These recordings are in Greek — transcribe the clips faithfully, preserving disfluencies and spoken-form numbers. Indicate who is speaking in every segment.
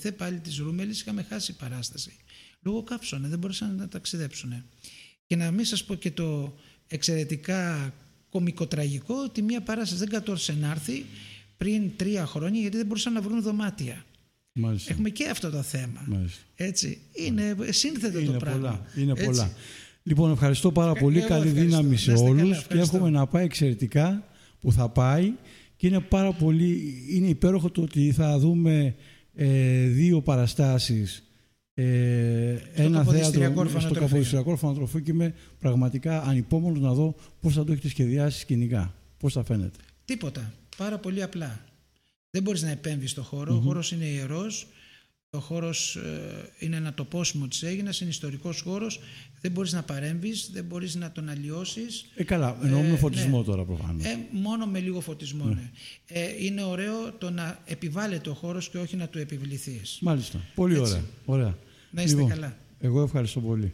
Speaker 1: ΔΕ πάλι της Ρούμελης είχαμε χάσει παράσταση. Λόγω καύσωνα, δεν μπορούσαν να ταξιδέψουν. Και να μην σας πω και το εξαιρετικά κωμικοτραγικό ότι μία παράσταση δεν κατόρθωσε να έρθει πριν τρία χρόνια γιατί δεν μπορούσαν να βρουν δωμάτια.
Speaker 2: Μάλιστα.
Speaker 1: Έχουμε και αυτό το θέμα.
Speaker 2: Μάλιστα.
Speaker 1: Έτσι. Είναι σύνθετο
Speaker 2: είναι
Speaker 1: το πράγμα.
Speaker 2: Πολλά. Είναι
Speaker 1: Έτσι.
Speaker 2: πολλά. Λοιπόν, ευχαριστώ πάρα πολύ.
Speaker 1: Εγώ
Speaker 2: Καλή
Speaker 1: ευχαριστώ.
Speaker 2: δύναμη σε όλους. Και εύχομαι να πάει εξαιρετικά που θα πάει. Και είναι πάρα πολύ, είναι υπέροχο το ότι θα δούμε ε, δύο παραστάσεις. Ε,
Speaker 1: στο
Speaker 2: ένα θέατρο
Speaker 1: στο
Speaker 2: Καποδιστριακό Ορφανοτροφείο και είμαι πραγματικά ανυπόμονος να δω πώς θα το έχετε σχεδιάσει σκηνικά. Πώς θα φαίνεται.
Speaker 1: Τίποτα. Πάρα πολύ απλά. Δεν μπορείς να επέμβεις στο χώρο. Mm-hmm. Ο χώρος είναι ιερός. Ο χώρος ε, είναι ένα τοπόσιμο της Αίγινας, είναι ιστορικός χώρος. Δεν μπορείς να παρέμβεις, δεν μπορείς να τον αλλοιώσεις.
Speaker 2: Ε, καλά, εννοούμε ε, φωτισμό ναι. τώρα προφανώς.
Speaker 1: Ε, μόνο με λίγο φωτισμό.
Speaker 2: Ναι.
Speaker 1: Ναι. Ε, είναι ωραίο το να επιβάλλεται ο χώρος και όχι να του επιβληθείς.
Speaker 2: Μάλιστα. Πολύ ωραία. ωραία.
Speaker 1: Να είστε
Speaker 2: λοιπόν,
Speaker 1: καλά.
Speaker 2: Εγώ ευχαριστώ πολύ.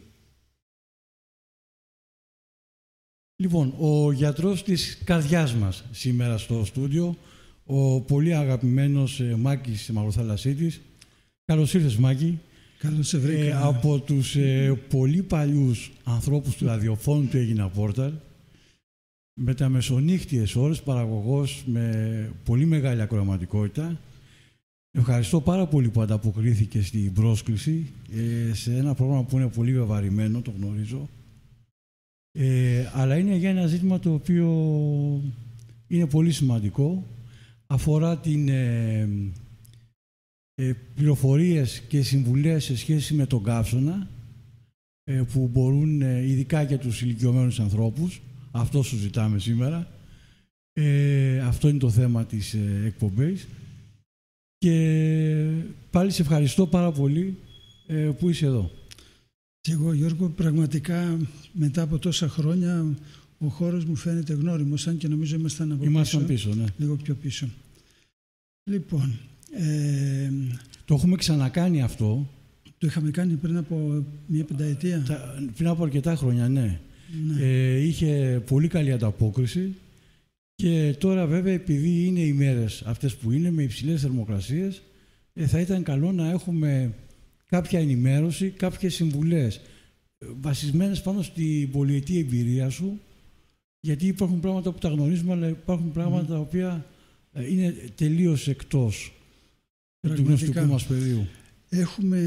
Speaker 2: Λοιπόν, ο γιατρός της καρδιάς μας σήμερα στο στούντιο, ο πολύ αγαπημένος ε, Μάκης Μαυροθαλασσίτης. Καλώς ήρθες, Μάκη.
Speaker 3: Καλώς σε βρήκα.
Speaker 2: Ε, από τους ε, πολύ παλιούς ανθρώπους του ραδιοφώνου του Αίγινα Πόρταλ, με τα μεσονύχτιες ώρες, παραγωγός με πολύ μεγάλη ακροαματικότητα. Ευχαριστώ πάρα πολύ που ανταποκρίθηκε στην πρόσκληση ε, σε ένα πρόγραμμα που είναι πολύ βεβαρημένο, το γνωρίζω. Ε, αλλά είναι για ένα ζήτημα το οποίο είναι πολύ σημαντικό. Αφορά την ε, ε, πληροφορίες και συμβουλές σε σχέση με τον καύσωνα ε, που μπορούν ε, ειδικά για τους ηλικιωμένους ανθρώπους. Αυτό σου ζητάμε σήμερα. Ε, αυτό είναι το θέμα της ε, εκπομπής. Και πάλι σε ευχαριστώ πάρα πολύ ε, που είσαι εδώ.
Speaker 3: Και εγώ, Γιώργο, πραγματικά μετά από τόσα χρόνια ο χώρος μου φαίνεται γνώριμος, αν και νομίζω ήμασταν από
Speaker 2: Ήμασταν πίσω, πίσω ναι.
Speaker 3: λίγο πιο πίσω. Λοιπόν... Ε,
Speaker 2: το έχουμε ξανακάνει αυτό.
Speaker 3: Το είχαμε κάνει πριν από μια πενταετία.
Speaker 2: Τα, πριν από αρκετά χρόνια, ναι.
Speaker 3: ναι.
Speaker 2: Ε, είχε πολύ καλή ανταπόκριση και τώρα βέβαια επειδή είναι οι μέρες αυτές που είναι με υψηλές θερμοκρασίες ε, θα ήταν καλό να έχουμε κάποια ενημέρωση, κάποιες συμβουλές βασισμένες πάνω στην πολυετή εμπειρία σου, γιατί υπάρχουν πράγματα που τα γνωρίζουμε, αλλά υπάρχουν πράγματα mm. τα οποία είναι τελείως εκτός του γνωστικού μας πεδίου.
Speaker 3: Έχουμε...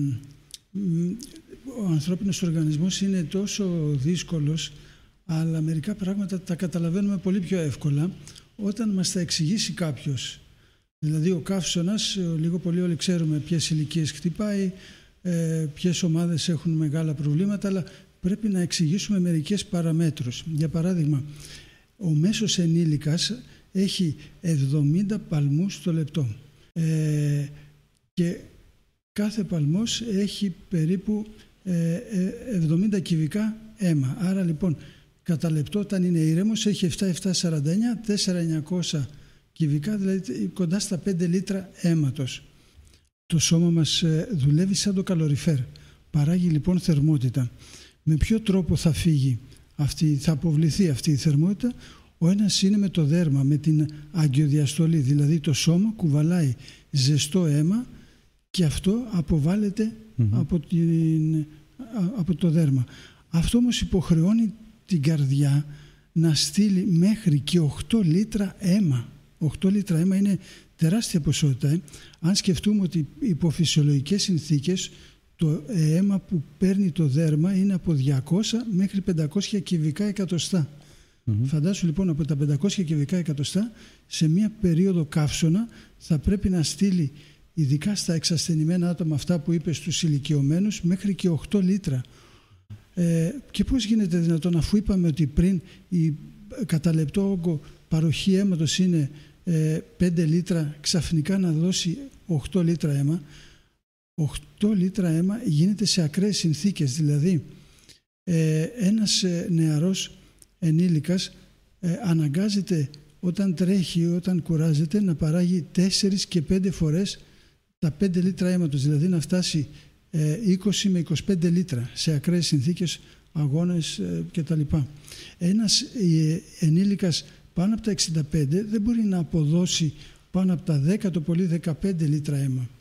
Speaker 3: Ο ανθρώπινος οργανισμός είναι τόσο δύσκολος, αλλά μερικά πράγματα τα καταλαβαίνουμε πολύ πιο εύκολα όταν μας τα εξηγήσει κάποιος. Δηλαδή ο καύσωνας, λίγο πολύ όλοι ξέρουμε ποιες ηλικίες χτυπάει, ποιες ομάδες έχουν μεγάλα προβλήματα, αλλά πρέπει να εξηγήσουμε μερικές παραμέτρους. Για παράδειγμα, ο μέσος ενήλικας έχει εβδομήντα παλμούς το λεπτό ε, και κάθε παλμός έχει περίπου ε, εβδομήντα κυβικά αίμα. Άρα λοιπόν κατά λεπτό όταν είναι ήρεμος έχει επτά χιλιάδες επτακόσια σαράντα εννέα, τέσσερα χιλιάδες εννιακόσια κυβικά, δηλαδή κοντά στα πέντε λίτρα αίματος. Το σώμα μας δουλεύει σαν το καλοριφέρ. Παράγει λοιπόν θερμότητα. Με ποιο τρόπο θα φύγει αυτή, θα αποβληθεί αυτή η θερμότητα? Ο ένας είναι με το δέρμα, με την αγκιοδιαστολή, δηλαδή το σώμα κουβαλάει ζεστό αίμα και αυτό αποβάλλεται mm-hmm. από, την, από το δέρμα. Αυτό όμως υποχρεώνει την καρδιά να στείλει μέχρι και οκτώ λίτρα αίμα. οκτώ λίτρα αίμα είναι τεράστια ποσότητα. Ε. Αν σκεφτούμε ότι υπό φυσιολογικές συνθήκες το αίμα που παίρνει το δέρμα είναι από διακόσια μέχρι πεντακόσια κυβικά εκατοστά. Mm-hmm. Φαντάσου λοιπόν από τα πεντακόσια κυβικά εκατοστά σε μία περίοδο καύσωνα θα πρέπει να στείλει, ειδικά στα εξασθενημένα άτομα αυτά που είπε στους ηλικιωμένους, μέχρι και οκτώ λίτρα. Ε, και πώς γίνεται δυνατόν, αφού είπαμε ότι πριν η κατά λεπτό όγκο παροχή αίματος είναι ε, πέντε λίτρα, ξαφνικά να δώσει οκτώ λίτρα αίμα? οκτώ λίτρα αίμα γίνεται σε ακραίες συνθήκες, δηλαδή ε, ένας ε, νεαρός ενήλικας ε, αναγκάζεται όταν τρέχει, όταν κουράζεται, να παράγει τέσσερις και πέντε φορές τα πέντε λίτρα αίματος, δηλαδή να φτάσει ε, είκοσι με είκοσι πέντε λίτρα σε ακραίες συνθήκες, αγώνες ε, κτλ. Ένας ε, ενήλικας πάνω από τα εξήντα πέντε δεν μπορεί να αποδώσει πάνω από τα δέκα, το πολύ δεκαπέντε λίτρα αίμα.